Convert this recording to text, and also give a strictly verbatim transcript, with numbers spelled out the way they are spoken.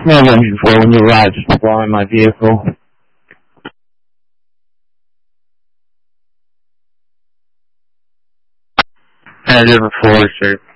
No engine for when you arrive, just borrowing my vehicle. I did before, sir.